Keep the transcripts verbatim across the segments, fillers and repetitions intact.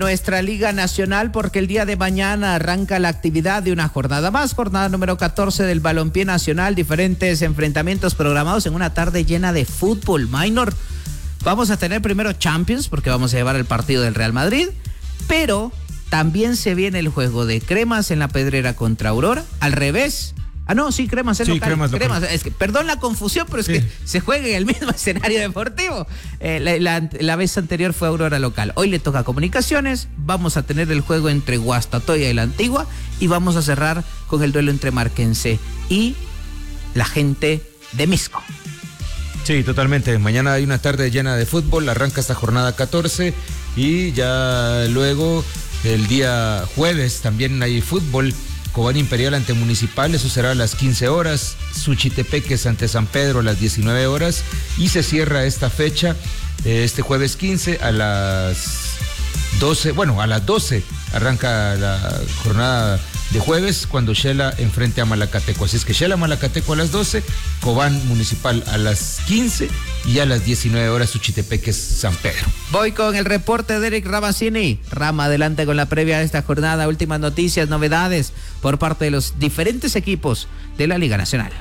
nuestra Liga Nacional, porque el día de mañana arranca la actividad de una jornada más, jornada número catorce del balompié nacional, diferentes enfrentamientos programados en una tarde llena de fútbol minor. Vamos a tener primero Champions, porque vamos a llevar el partido del Real Madrid, pero también se viene el juego de Cremas en la Pedrera contra Aurora, al revés. Ah, no, sí, Cremas es sí, local. Cremas, Cremas, es que, perdón la confusión, pero es sí. que se juega en el mismo escenario deportivo. Eh, la, la, la vez anterior fue Aurora local. Hoy le toca Comunicaciones. Vamos a tener el juego entre Guastatoya y la Antigua. Y vamos a cerrar con el duelo entre Marquense y la gente de Misco. Sí, totalmente. Mañana hay una tarde llena de fútbol. Arranca esta jornada catorce. Y ya luego, el día jueves, también hay fútbol. Cobán Imperial ante Municipal, eso será a las quince horas, Suchitepeques ante San Pedro a las diecinueve horas, y se cierra esta fecha, eh, este jueves quince a las doce, bueno, a las doce arranca la jornada de jueves cuando Shela enfrente a Malacateco. Así es que Shela Malacateco a las doce, Cobán Municipal a las quince y a las diecinueve horas Suchitepeques San Pedro. Voy con el reporte de Eric Ramazzini. Rama, adelante con la previa de esta jornada, últimas noticias, novedades por parte de los diferentes equipos de la Liga Nacional.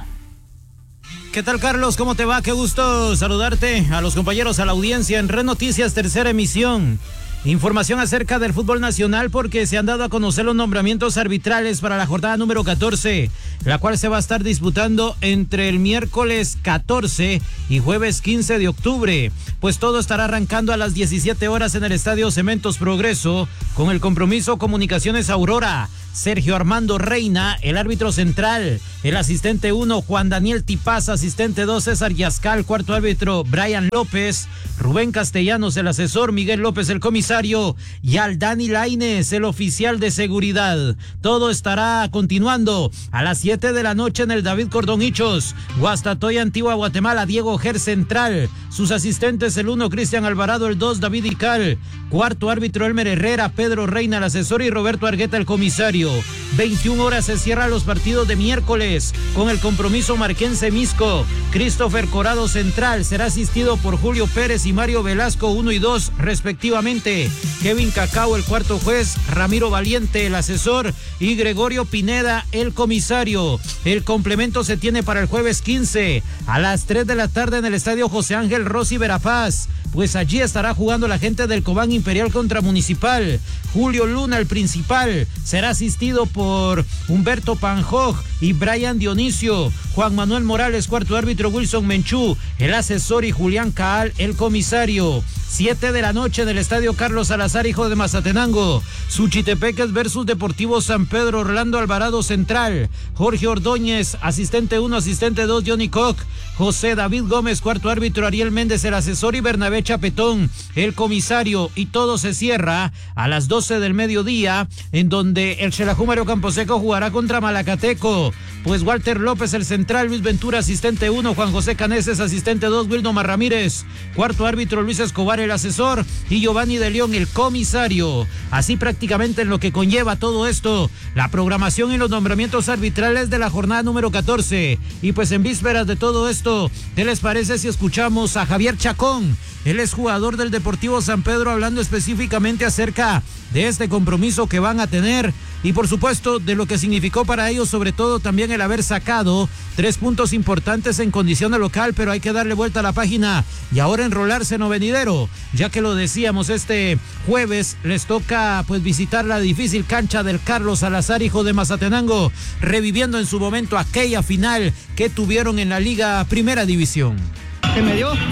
¿Qué tal, Carlos? ¿Cómo te va? Qué gusto saludarte a los compañeros, a la audiencia en Red Noticias, tercera emisión. Información acerca del fútbol nacional porque se han dado a conocer los nombramientos arbitrales para la jornada número catorce, la cual se va a estar disputando entre el miércoles catorce y jueves quince de octubre. Pues todo estará arrancando a las diecisiete horas en el Estadio Cementos Progreso con el compromiso Comunicaciones Aurora. Sergio Armando Reina, el árbitro central, el asistente uno, Juan Daniel Tipaz, asistente dos, César Yascal, cuarto árbitro, Brian López, Rubén Castellanos, el asesor, Miguel López, el comisario, y Aldani Lainez, el oficial de seguridad. Todo estará continuando a las siete de la noche en el David Cordón Hichos, Guastatoya, Antigua Guatemala, Diego Ger central, sus asistentes el uno, Cristian Alvarado, el dos, David Ical, cuarto árbitro, Elmer Herrera, Pedro Reina, el asesor, y Roberto Argueta, el comisario. veintiuna horas se cierran los partidos de miércoles con el compromiso Marquense Misco. Christopher Corado central será asistido por Julio Pérez y Mario Velasco uno y dos respectivamente. Kevin Cacao el cuarto juez, Ramiro Valiente el asesor y Gregorio Pineda el comisario. El complemento se tiene para el jueves quince a las tres de la tarde en el estadio José Ángel Rossi Verapaz. Pues allí estará jugando la gente del Cobán Imperial contra Municipal. Julio Luna, el principal, será asistido por Humberto Panjoj y Brian Dionisio. Juan Manuel Morales, cuarto árbitro, Wilson Menchú, el asesor, y Julián Caal, el comisario. Siete de la noche en el estadio Carlos Salazar, hijo de Mazatenango. Suchitepeques versus Deportivo San Pedro, Orlando Alvarado central. Jorge Ordóñez, asistente uno, asistente dos, Johnny Koch. José David Gómez, cuarto árbitro, Ariel Méndez, el asesor, y Bernabé Chapetón, el comisario. Y todo se cierra a las doce del mediodía, en donde el Xelajú Mario Camposeco jugará contra Malacateco. Pues Walter López, el central, Luis Ventura, asistente uno, Juan José Caneses, asistente dos, Wildomar Ramírez, cuarto árbitro, Luis Escobar, el asesor, y Giovanni de León, el comisario. Así prácticamente en lo que conlleva todo esto, la programación y los nombramientos arbitrales de la jornada número catorce. Y pues en vísperas de todo esto, ¿qué les parece si escuchamos a Javier Chacón? Él es jugador del Deportivo San Pedro, hablando específicamente acerca de este compromiso que van a tener y por supuesto de lo que significó para ellos, sobre todo también el haber sacado tres puntos importantes en condición de local, pero hay que darle vuelta a la página y ahora enrolarse en lo venidero, ya que lo decíamos, este jueves les toca pues visitar la difícil cancha del Carlos Salazar, hijo de Mazatenango, reviviendo en su momento aquella final que tuvieron en la Liga Primera División. Que me dio,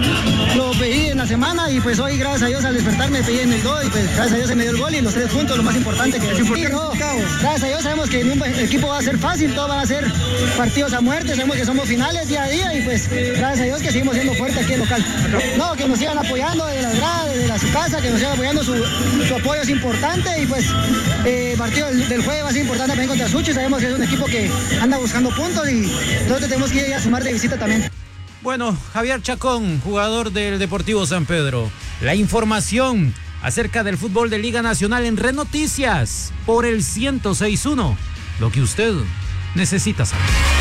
lo pedí en la semana y pues hoy gracias a Dios al despertar me pedí en el gol y pues gracias a Dios se me dio el gol y los tres puntos, lo más importante que es importante. No, gracias a Dios sabemos que ningún equipo va a ser fácil, todos van a ser partidos a muerte, sabemos que somos finales día a día y pues gracias a Dios que seguimos siendo fuertes aquí en local. No, que nos sigan apoyando desde las gradas, desde la, su casa, que nos sigan apoyando, su, su apoyo es importante y pues eh, el partido del, del jueves va a ser importante también contra Suchi, sabemos que es un equipo que anda buscando puntos y nosotros tenemos que ir a sumar de visita también. Bueno, Javier Chacón, jugador del Deportivo San Pedro. La información acerca del fútbol de Liga Nacional en Red Noticias por el ciento seis punto uno. Lo que usted necesita saber.